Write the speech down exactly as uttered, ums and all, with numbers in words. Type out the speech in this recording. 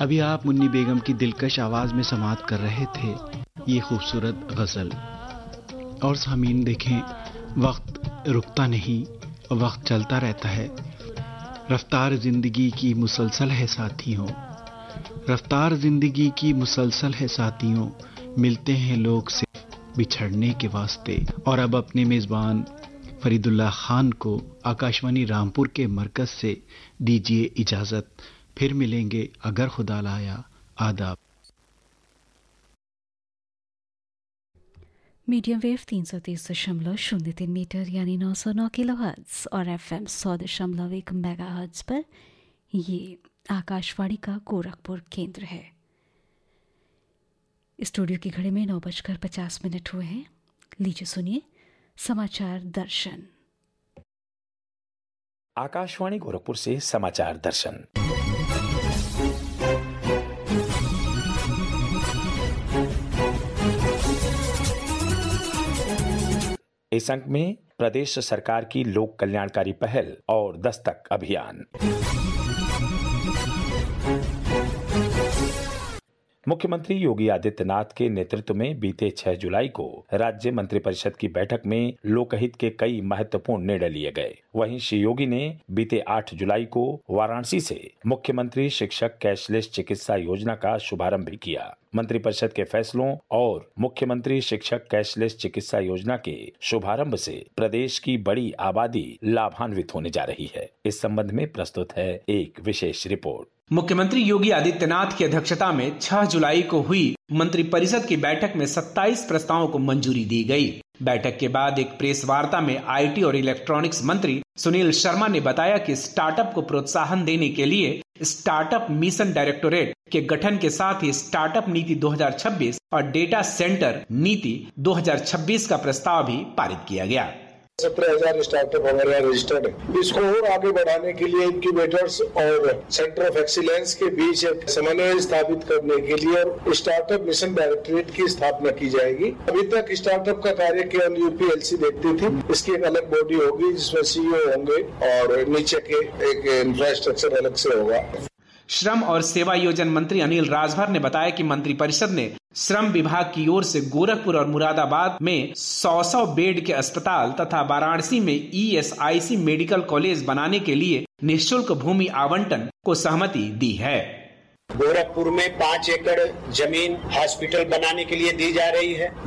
अभी आप मुन्नी बेगम की दिलकश आवाज में समाअत कर रहे थे ये खूबसूरत गजल। और सामीन देखें, वक्त रुकता नहीं, वक्त चलता रहता है। रफ्तार जिंदगी की मुसलसल है साथियों, रफ्तार जिंदगी की मुसलसल है साथियों, मिलते हैं लोग सिर्फ बिछड़ने के वास्ते। और अब अपने मेजबान फरीदुल्लाह खान को आकाशवाणी रामपुर के मरकज से दीजिए इजाजत। फिर मिलेंगे अगर खुदा लाया। आदाब। मीडियम वेव तीन सौ तीस दशमलव शून्य तीन मीटर यानी नौ सौ नौ किलो हर्ट्ज और एफ एम सौ दशमलव एक मेगा हर्ट्ज पर ये आकाशवाणी का गोरखपुर केंद्र है। स्टूडियो की घड़ी में नौ बजकर पचास मिनट हुए हैं। लीजिए सुनिए समाचार दर्शन। आकाशवाणी गोरखपुर से समाचार दर्शन। इस अंक में प्रदेश सरकार की लोक कल्याणकारी पहल और दस्तक अभियान। मुख्यमंत्री योगी आदित्यनाथ के नेतृत्व में बीते छह जुलाई को राज्य मंत्रिपरिषद की बैठक में लोकहित के कई महत्वपूर्ण निर्णय लिए गए। वहीं श्री योगी ने बीते आठ जुलाई को वाराणसी से मुख्यमंत्री शिक्षक कैशलेस चिकित्सा योजना का शुभारंभ भी किया। मंत्रिपरिषद के फैसलों और मुख्यमंत्री शिक्षक कैशलेस चिकित्सा योजना के शुभारंभ से प्रदेश की बड़ी आबादी लाभान्वित होने जा रही है। इस संबंध में प्रस्तुत है एक विशेष रिपोर्ट। मुख्यमंत्री योगी आदित्यनाथ की अध्यक्षता में छह जुलाई को हुई मंत्रिपरिषद की बैठक में सत्ताईस प्रस्तावों को मंजूरी दी गई। बैठक के बाद एक प्रेस वार्ता में आईटी और इलेक्ट्रॉनिक्स मंत्री सुनील शर्मा ने बताया कि स्टार्टअप को प्रोत्साहन देने के लिए स्टार्टअप मिशन डायरेक्टोरेट के गठन के साथ ही स्टार्टअप नीति दो हज़ार छब्बीस और डेटा सेंटर नीति दो हज़ार छब्बीस का प्रस्ताव भी पारित किया गया। सत्रह हजार स्टार्टअप हमारे यहाँ रजिस्टर्ड है। इसको और आगे बढ़ाने के लिए इंक्यूबेटर्स और सेंटर ऑफ एक्सीलेंस के बीच एक समन्वय स्थापित करने के लिए और स्टार्टअप मिशन डायरेक्टोरेट की स्थापना की जाएगी। अभी तक स्टार्टअप का कार्य केवल यूपीएलसी देखती थी। इसकी एक अलग बॉडी होगी जिसमें सीईओ होंगे और नीचे के एक इंफ्रास्ट्रक्चर अलग से होगा। श्रम और सेवा योजन मंत्री अनिल राजभर ने बताया कि मंत्रिपरिषद ने श्रम विभाग की ओर से गोरखपुर और मुरादाबाद में सौ सौ बेड के अस्पताल तथा वाराणसी में ईएसआईसी मेडिकल कॉलेज बनाने के लिए निःशुल्क भूमि आवंटन को सहमति दी है। गोरखपुर में पाँच एकड़ जमीन हॉस्पिटल बनाने के लिए दी जा रही है।